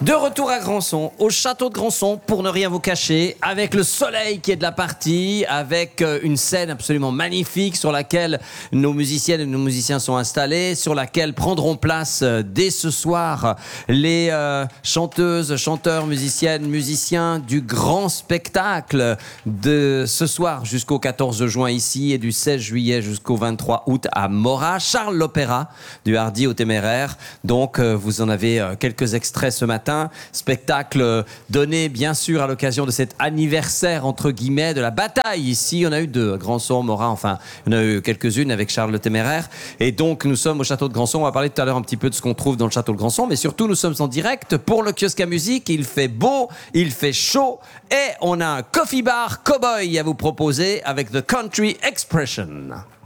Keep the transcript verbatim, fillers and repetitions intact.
De retour à Grandson, au château de Grandson, pour ne rien vous cacher, avec le soleil qui est de la partie, avec une scène absolument magnifique sur laquelle nos musiciennes et nos musiciens sont installés, sur laquelle prendront place dès ce soir les euh, chanteuses, chanteurs, musiciennes, musiciens du grand spectacle de ce soir jusqu'au quatorze juin ici et du seize juillet jusqu'au vingt-trois août à Morat. Charles l'Opéra du Hardy au Téméraire. Donc euh, vous en avez euh, quelques extraits ce matin. Spectacle donné bien sûr à l'occasion de cet anniversaire entre guillemets de la bataille ici. On a eu deux, Grandson, Morat, enfin on a eu quelques-unes avec Charles le Téméraire. Et donc nous sommes au château de Grandson. On va parler tout à l'heure un petit peu de ce qu'on trouve dans le château de Grandson, mais surtout nous sommes en direct pour le kiosque à musique. Il fait beau, il fait chaud et on a un coffee bar cowboy à vous proposer avec The Country Expression.